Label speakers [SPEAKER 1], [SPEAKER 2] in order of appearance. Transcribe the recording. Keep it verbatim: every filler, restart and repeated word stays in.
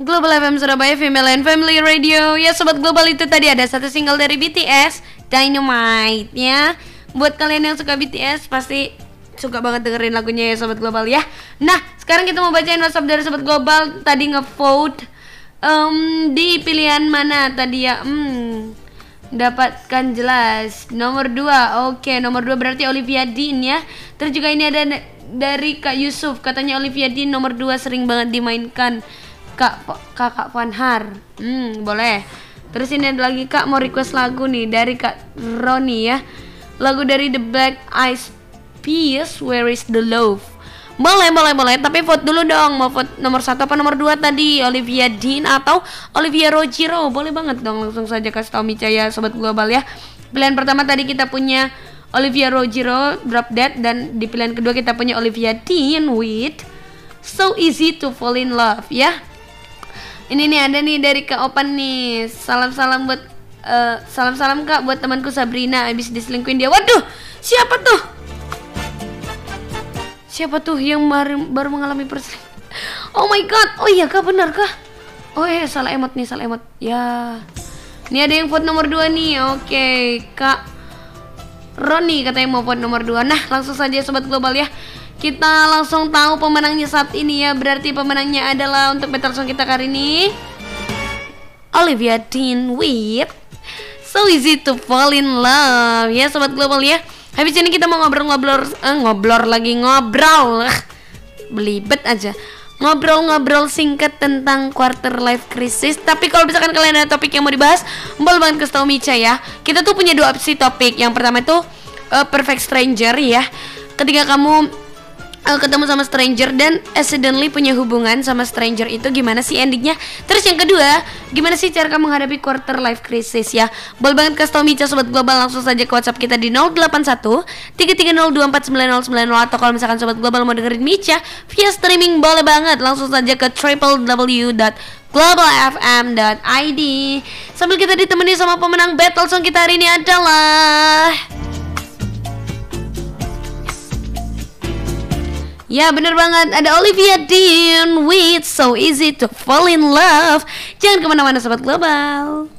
[SPEAKER 1] Global F M Surabaya, Female and Family Radio. Ya Sobat Global, itu tadi ada satu single dari B T S, Dynamite ya. Buat kalian yang suka B T S pasti suka banget dengerin lagunya ya Sobat Global ya. Nah sekarang kita mau bacain WhatsApp dari Sobat Global. Tadi nge-vote um, di pilihan mana tadi ya. Hmm, dapatkan jelas nomor dua. Oke, nomor dua berarti Olivia Dean ya. Terus juga ini ada dari Kak Yusuf, katanya Olivia Dean nomor dua sering banget dimainkan Kak Kakak Fanhar. Hmm, boleh. Terus ini ada lagi Kak mau request lagu nih dari Kak Roni ya. Lagu dari The Black Eyed Peas, Where Is The Love. Boleh, boleh, boleh. Tapi vote dulu dong. Mau vote nomor satu apa nomor dua tadi? Olivia Dean atau Olivia Rodrigo? Boleh banget dong. Langsung saja kasih tau Mica ya Sobat Global ya. Pilihan pertama tadi kita punya Olivia Rodrigo, Drop Dead. Dan di pilihan kedua kita punya Olivia Dean with So Easy To Fall In Love ya. Ini nih ada nih dari Kak Opan nih. Salam-salam buat uh, salam-salam Kak buat temanku Sabrina habis diselingkuhin dia. Waduh, siapa tuh? Siapa tuh yang baru, baru mengalami perselingkuhan? Oh my god. Oh iya Kak, benar Kak? Oh iya, salah emot nih, salah emot. Ya. Ini ada yang vote nomor dua nih. Oke, Kak Roni katanya mau vote nomor dua. Nah, langsung saja Sobat Global ya. Kita langsung tahu pemenangnya saat ini ya. Berarti pemenangnya adalah untuk battle song kita kali ini Olivia Dean with So Easy To Fall In Love ya Sobat Global ya. Habis ini kita mau ngobrol-ngobrol eh, Ngobrol lagi ngobrol Belibet aja. Ngobrol-ngobrol singkat tentang quarter life crisis. Tapi kalau misalkan kalian ada topik yang mau dibahas, boleh banget kasih tau Mica ya. Kita tuh punya dua opsi topik. Yang pertama itu uh, Perfect Stranger ya. Ketika kamu Uh, ketemu sama stranger dan accidentally punya hubungan sama stranger, itu gimana sih endingnya? Terus yang kedua, gimana sih cara kamu menghadapi quarter life crisis ya? Boleh banget kasih tau Mica Sobat Global. Langsung saja ke WhatsApp kita di nol delapan satu tiga tiga nol dua empat sembilan nol sembilan nol. Atau kalau misalkan Sobat Global mau dengerin Mica via streaming, boleh banget. Langsung saja ke w w w dot global f m dot i d. Sambil kita ditemani sama pemenang battle song kita hari ini adalah, ya bener banget, ada Olivia Dean with So Easy To Fall In Love. Jangan kemana-mana Sobat Global.